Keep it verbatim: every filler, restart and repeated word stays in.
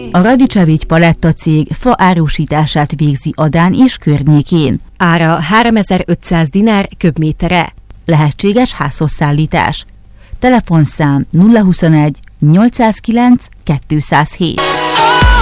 A Radicevics Paletta cég fa árusítását végzi Adán és környékén. Ára háromezer-ötszáz dinár köbméterre. Lehetséges házhoz szállítás. Telefonszám nulla huszonegy nyolcszázkilenc kétszázhét.